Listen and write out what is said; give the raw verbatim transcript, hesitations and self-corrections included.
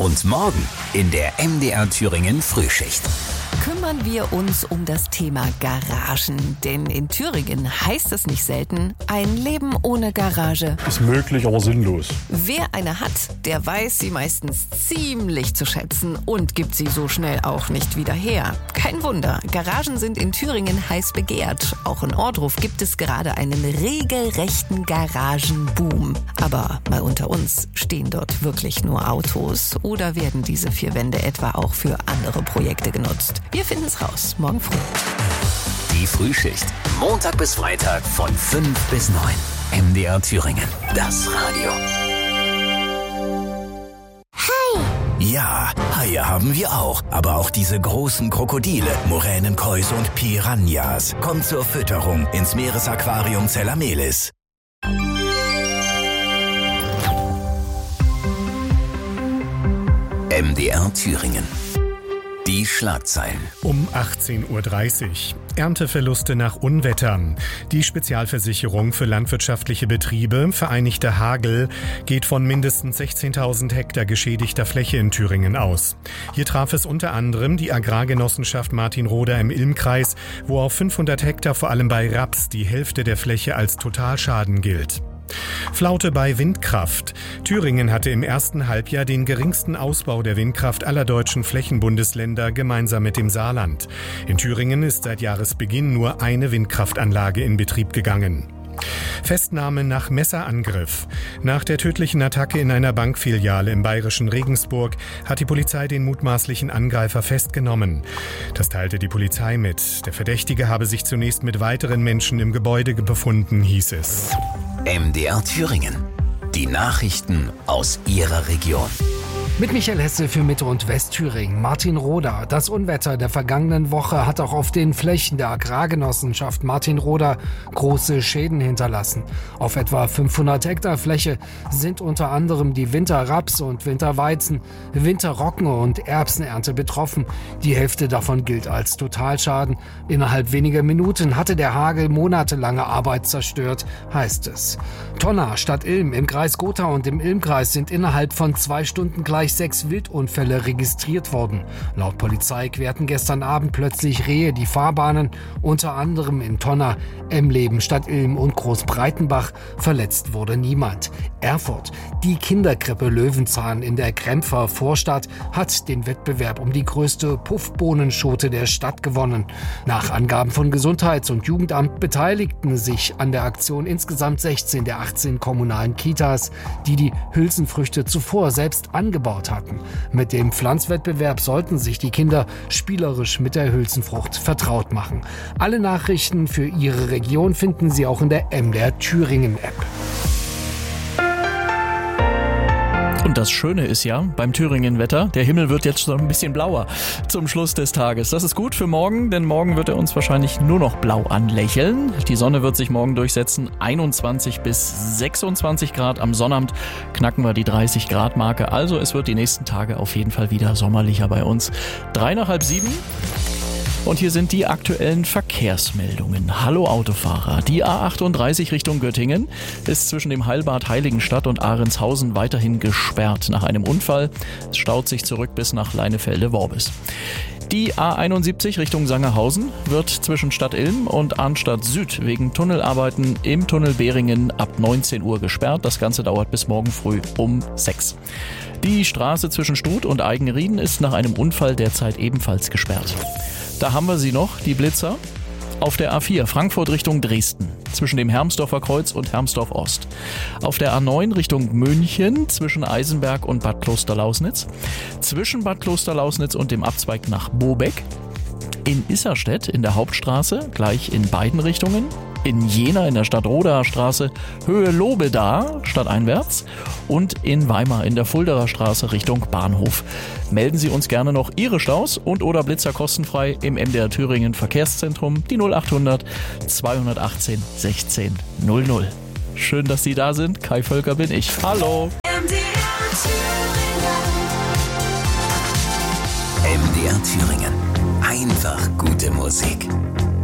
Und morgen in der M D R Thüringen Frühschicht. Kümmern wir uns um das Thema Garagen. Denn in Thüringen heißt es nicht selten, ein Leben ohne Garage ist möglich, aber sinnlos. Wer eine hat, der weiß sie meistens ziemlich zu schätzen und gibt sie so schnell auch nicht wieder her. Kein Wunder, Garagen sind in Thüringen heiß begehrt. Auch in Ohrdruf gibt es gerade einen regelrechten Garagenboom. Aber mal unter uns, stehen dort wirklich nur Autos oder werden diese vier Wände etwa auch für andere Projekte genutzt? Wir finden es raus, morgen früh. Die Frühschicht, Montag bis Freitag von fünf bis neun. M D R Thüringen, das Radio. Hai! Ja, Haie haben wir auch. Aber auch diese großen Krokodile, Moränenkäuse und Piranhas. Kommt zur Fütterung ins Meeresaquarium Zellamelis. M D R Thüringen. Die Schlagzeilen. Um achtzehn Uhr dreißig. Ernteverluste nach Unwettern. Die Spezialversicherung für landwirtschaftliche Betriebe, Vereinigter Hagel, geht von mindestens sechzehntausend Hektar geschädigter Fläche in Thüringen aus. Hier traf es unter anderem die Agrargenossenschaft Martinroda im Ilmkreis, wo auf fünfhundert Hektar vor allem bei Raps die Hälfte der Fläche als Totalschaden gilt. Flaute bei Windkraft. Thüringen hatte im ersten Halbjahr den geringsten Ausbau der Windkraft aller deutschen Flächenbundesländer gemeinsam mit dem Saarland. In Thüringen ist seit Jahresbeginn nur eine Windkraftanlage in Betrieb gegangen. Festnahme nach Messerangriff. Nach der tödlichen Attacke in einer Bankfiliale im bayerischen Regensburg hat die Polizei den mutmaßlichen Angreifer festgenommen. Das teilte die Polizei mit. Der Verdächtige habe sich zunächst mit weiteren Menschen im Gebäude befunden, hieß es. M D R Thüringen. Die Nachrichten aus Ihrer Region. Mit Michael Hesse für Mitte- und Westthüringen. Martinroda. Das Unwetter der vergangenen Woche hat auch auf den Flächen der Agrargenossenschaft Martinroda große Schäden hinterlassen. Auf etwa fünfhundert Hektar Fläche sind unter anderem die Winterraps und Winterweizen, Winterroggen und Erbsenernte betroffen. Die Hälfte davon gilt als Totalschaden. Innerhalb weniger Minuten hatte der Hagel monatelange Arbeit zerstört, heißt es. Tonna, Stadt Ilm, im Kreis Gotha und im Ilmkreis sind innerhalb von zwei Stunden gleich sechs Wildunfälle registriert worden. Laut Polizei querten gestern Abend plötzlich Rehe die Fahrbahnen, unter anderem in Tonna, Emleben, Stadt Ilm und Großbreitenbach. Verletzt wurde niemand. Erfurt. Die Kinderkrippe Löwenzahn in der Krempfer Vorstadt hat den Wettbewerb um die größte Puffbohnenschote der Stadt gewonnen. Nach Angaben von Gesundheits- und Jugendamt beteiligten sich an der Aktion insgesamt sechzehn der achtzehn kommunalen Kitas, die die Hülsenfrüchte zuvor selbst angebaut hatten. Mit dem Pflanzwettbewerb sollten sich die Kinder spielerisch mit der Hülsenfrucht vertraut machen. Alle Nachrichten für Ihre Region finden Sie auch in der M D R Thüringen App. Und das Schöne ist ja, beim Thüringen-Wetter, der Himmel wird jetzt so ein bisschen blauer zum Schluss des Tages. Das ist gut für morgen, denn morgen wird er uns wahrscheinlich nur noch blau anlächeln. Die Sonne wird sich morgen durchsetzen, einundzwanzig bis sechsundzwanzig Grad. Am Sonnabend knacken wir die dreißig Grad Marke. Also es wird die nächsten Tage auf jeden Fall wieder sommerlicher bei uns. Drei nach halb sieben. Und hier sind die aktuellen Verkehrsmeldungen. Hallo Autofahrer. Die A achtunddreißig Richtung Göttingen ist zwischen dem Heilbad Heiligenstadt und Ahrentshausen weiterhin gesperrt nach einem Unfall. Es staut sich zurück bis nach Leinefelde-Worbis. Die A einundsiebzig Richtung Sangerhausen wird zwischen Stadt Ilm und Arnstadt Süd wegen Tunnelarbeiten im Tunnel Behringen ab neunzehn Uhr gesperrt. Das Ganze dauert bis morgen früh um sechs. Die Straße zwischen Struth und Eigenrieden ist nach einem Unfall derzeit ebenfalls gesperrt. Da haben wir sie noch, die Blitzer. Auf der A vier Frankfurt Richtung Dresden zwischen dem Hermsdorfer Kreuz und Hermsdorf Ost. Auf der A neun Richtung München zwischen Eisenberg und Bad Klosterlausnitz. Zwischen Bad Klosterlausnitz und dem Abzweig nach Bobeck. In Isserstedt in der Hauptstraße, gleich in beiden Richtungen. In Jena in der Stadtrodaer Straße Höhe Lobeda stadteinwärts und in Weimar in der Fuldaer Straße Richtung Bahnhof. Melden Sie uns gerne noch Ihre Staus und oder Blitzer kostenfrei im M D R Thüringen Verkehrszentrum, die null achthundert zweihundertachtzehn sechzehn null null. Schön, dass Sie da sind. Kai Völker bin ich. Hallo. M D R Thüringen. M D R Thüringen. Einfach gute Musik.